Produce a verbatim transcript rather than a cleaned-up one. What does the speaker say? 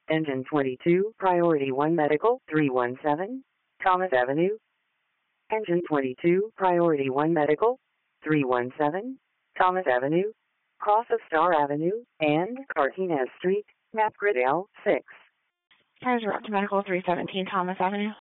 Engine twenty-two, Priority one Medical, three one seven, Thomas Avenue. Engine twenty-two, Priority one Medical, three one seven, Thomas Avenue, cross of Star Avenue, and Cartinez Street, Map Grid L six. Kaiser Medical, three seventeen Thomas Avenue.